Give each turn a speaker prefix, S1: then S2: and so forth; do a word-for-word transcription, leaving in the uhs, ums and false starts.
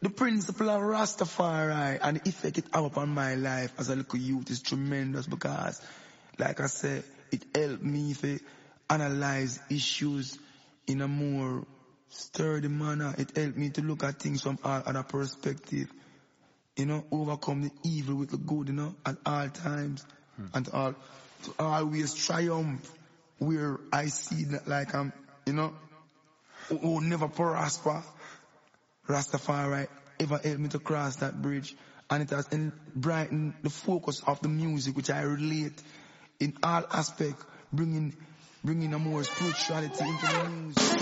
S1: The principle of Rastafari and the effect it have upon my life as a little youth is tremendous because, like I said, it helped me to analyze issues in a more sturdy manner. It helped me to look at things from all other perspective. You know, overcome the evil with the good, you know, at all times. Hmm. And to, all, to always triumph where I see that like I'm, you know, who, who never prosper. Rastafari ever helped me to cross that bridge, and it has brightened the focus of the music which I relate in all aspects, bringing bringing a more spirituality into the music.